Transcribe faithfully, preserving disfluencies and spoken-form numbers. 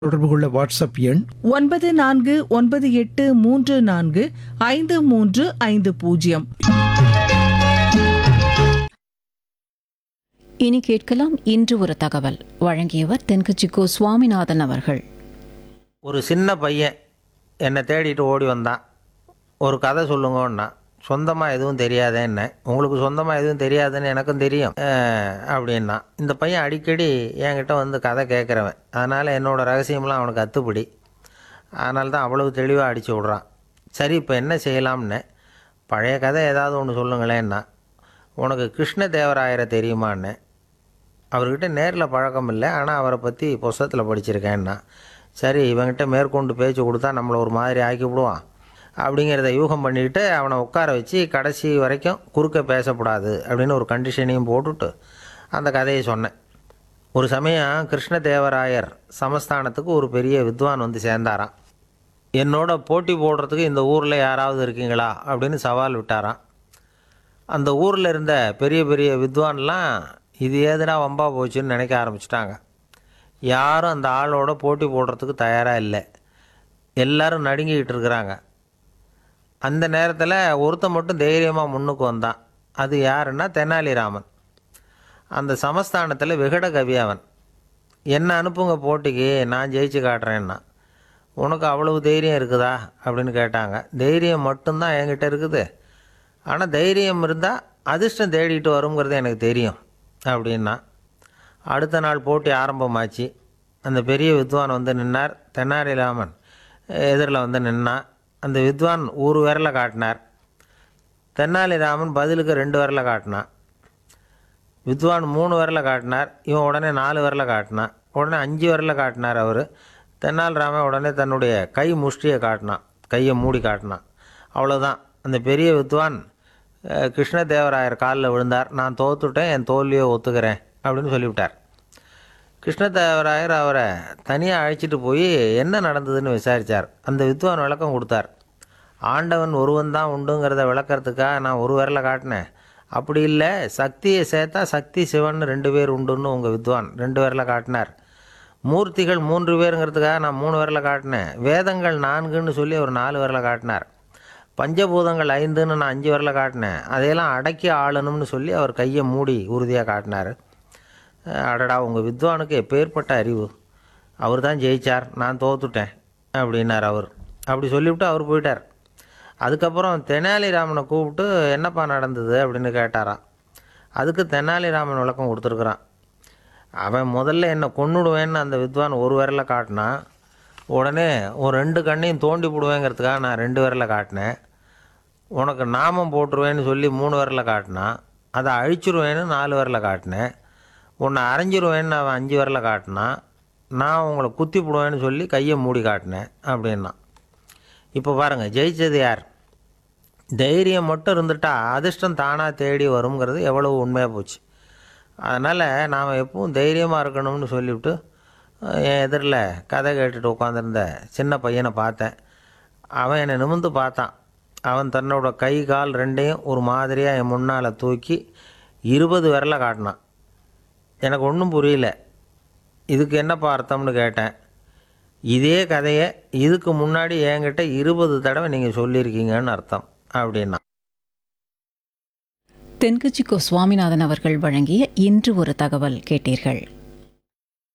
தொடர்பு கொள்ள வாட்ஸ்அப் எண் ஒன்பது நான்கு ஒன்பது எட்டு மூன்று நான்கு ஐந்து மூன்று ஐந்து பூஜ்ஜியம். இனி கேட்கலாம் இன்று ஒரு தகவல். வழங்கியவர் தென்கட்சிக்கோ சுவாமிநாதன் அவர்கள். ஒரு சின்ன பையன் என்னை தேடிட்டு ஓடி வந்தான். ஒரு கதை சொல்லுங்கன்னா, சொந்தமாக எதுவும் தெரியாதேன்னு. உங்களுக்கு சொந்தமாக எதுவும் தெரியாதுன்னு எனக்கும் தெரியும் அப்படின்னா. இந்த பையன் அடிக்கடி என்கிட்ட வந்து கதை கேட்குறவன். அதனால் என்னோடய ரகசியம்லாம் அவனுக்கு அத்துப்படி. அதனால தான் அவ்வளவு தெளிவாக அடித்து விட்றான். சரி, இப்போ என்ன செய்யலாம்னு. பழைய கதை ஏதாவது ஒன்று சொல்லுங்களேன்னா. உனக்கு கிருஷ்ணதேவராயரை தெரியுமான்னு. அவர்கிட்ட நேரில் பழக்கம் இல்லை, ஆனால் அவரை பற்றி புஸ்தகத்தில் படிச்சிருக்கேன்னா. சரி, இவங்கிட்ட மேற்கொண்டு பேச்சு கொடுத்தா நம்மளை ஒரு மாதிரி ஆக்கி விடுவான் அப்படிங்கிறத யூகம் பண்ணிக்கிட்டு அவனை உட்கார வச்சு கடைசி வரைக்கும் குறுக்க பேசக்கூடாது அப்படின்னு ஒரு கண்டிஷனையும் போட்டுட்டு அந்த கதையை சொன்னேன். ஒரு சமயம் கிருஷ்ணதேவராயர் சமஸ்தானத்துக்கு ஒரு பெரிய வித்வான் வந்து சேர்ந்தாராம். என்னோட போட்டி போடுறதுக்கு இந்த ஊரில் யாராவது இருக்கீங்களா அப்படின்னு சவால் விட்டாராம். அந்த ஊரில் இருந்த பெரிய பெரிய வித்வான்லாம் இது ஏதுனா வம்பா போச்சுன்னு நினைக்க ஆரம்பிச்சிட்டாங்க. யாரும் அந்த ஆளோட போட்டி போடுறதுக்கு தயாராக இல்லை. எல்லோரும் நடுங்கிக்கிட்டு இருக்கிறாங்க. அந்த நேரத்தில் ஒருத்தன் மட்டும் தைரியமாக முன்னுக்கு வந்தான். அது யாருன்னா தெனாலிராமன். அந்த சமஸ்தானத்தில் விகட கவி அவன். என்ன அனுப்புங்க போட்டிக்கு, நான் ஜெயிச்சு காட்டுறேன்னா. உனக்கு அவ்வளவு தைரியம் இருக்குதா அப்படின்னு கேட்டாங்க. தைரியம் மட்டும்தான் என்கிட்ட இருக்குது, ஆனால் தைரியம் இருந்தால் அதிர்ஷ்டம் தேடிட்டு வருங்கிறது எனக்கு தெரியும் அப்படின்னா. அடுத்த நாள் போட்டி ஆரம்பமாச்சு. அந்த பெரிய வித்வான் வந்து நின்னார். தெனாலிராமன் எதிரில் வந்து நின்னான். அந்த வித்வான் ஒரு விரலை காட்டினார். தெனாலிராமன் பதிலுக்கு ரெண்டு விரலை காட்டினான். வித்வான் மூணு விரலை காட்டினார். இவன் உடனே நாலு விரலை காட்டினான். உடனே அஞ்சு விரலை காட்டினார் அவர். தெனாலிராமன் உடனே தன்னுடைய கை முஷ்டியை காட்டினான், கையை மூடி காட்டினான். அவ்வளோதான். அந்த பெரிய வித்வான் கிருஷ்ணதேவராயர் காலில் விழுந்தார். நான் தோத்துட்டேன், என் தோல்வியை ஒத்துக்கிறேன் அப்படின்னு சொல்லிவிட்டார். கிருஷ்ணதேவராயர் அவரை தனியாக அழைச்சிட்டு போய் என்ன நடந்ததுன்னு விசாரித்தார். அந்த வித்வான் விளக்கம் கொடுத்தார். ஆண்டவன் ஒருவன் தான் உண்டுங்கிறத விளக்கிறதுக்காக நான் ஒரு விரலை காட்டினேன். அப்படி இல்லை, சக்தியை சேர்த்தா சக்தி சிவன் ரெண்டு பேர் உண்டுன்னு உங்கள் வித்வான் ரெண்டு விரலை காட்டினார். மூர்த்திகள் மூன்று பேருங்கிறதுக்காக நான் மூணு விரலை காட்டினேன். வேதங்கள் நான்குன்னு சொல்லி ஒரு நாலு விரலை காட்டினார். பஞ்சபூதங்கள் ஐந்துன்னு நான் அஞ்சு விரலை காட்டினேன். அதையெல்லாம் அடக்கி ஆளணும்னு சொல்லி அவர் கையை மூடி உறுதியாக காட்டினார். அடடா, உங்கள் வித்வானுக்கு எப்பேற்பட்ட அறிவு! அவர் தான் ஜெயிச்சார், நான் தோத்துட்டேன் அப்படின்னார் அவர். அப்படி சொல்லிவிட்டு அவர் போயிட்டார். அதுக்கப்புறம் தெனாலிராமனை கூப்பிட்டு என்னப்பா நடந்தது அப்படின்னு கேட்டாராம். அதுக்கு தெனாலிராமன் விளக்கம் கொடுத்துருக்குறான். அவன் முதல்ல என்னை கொன்னுடுவேன்னு அந்த வித்வான் ஒரு விரலை காட்டினான். உடனே ஒரு ரெண்டு கண்ணையும் தோண்டி போடுவேங்கிறதுக்காக நான் ரெண்டு விரலை காட்டினேன். உனக்கு நாமம் போட்டுருவேன்னு சொல்லி மூணு விரலை காட்டினான். அதை அழிச்சிருவேன்னு நாலு விரலை காட்டினேன். உன்னை அரைஞ்சிருவேன்னு அவன் அஞ்சு விரலை காட்டினான். நான் உங்களை குத்தி போடுவேன்னு சொல்லி கையை மூடி காட்டினேன் அப்படின்னா. இப்போ பாருங்கள், ஜெயித்தது யார்? தைரியம் மட்டும் இருந்துட்டா அதிர்ஷ்டம் தானாக தேடி வருங்கிறது எவ்வளவு உண்மையாக போச்சு. அதனால் நாம் எப்பவும் தைரியமாக இருக்கணும்னு சொல்லிவிட்டு என் எதிரில் கதை கேட்டுட்டு உட்காந்துருந்த சின்ன பையனை பார்த்தேன். அவன் என்னை நிமிர்ந்து பார்த்தான். அவன் தன்னோட கை கால் ரெண்டையும் ஒரு மாதிரியாக என் முன்னால் தூக்கி இருபது விரலை காட்டினான். எனக்கு ஒன்றும் புரியல. இதுக்கு என்னப்பா அர்த்தம்னு கேட்டேன். இதே கதையை இதுக்கு முன்னாடி என்கிட்ட இருபது தடவை நீங்கள் சொல்லியிருக்கீங்கன்னு அர்த்தம் அப்படின்னா. தென்கட்சிக்கோ சுவாமிநாதன் அவர்கள் வழங்கிய இன்று ஒரு தகவல் கேட்டீர்கள்.